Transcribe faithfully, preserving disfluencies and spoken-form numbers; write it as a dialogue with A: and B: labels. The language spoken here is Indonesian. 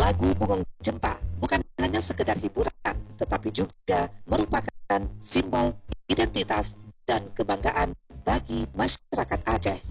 A: Lagu Bungong Jempa bukan hanya sekedar hiburan, tetapi juga merupakan simbol identitas dan kebanggaan bagi masyarakat Aceh.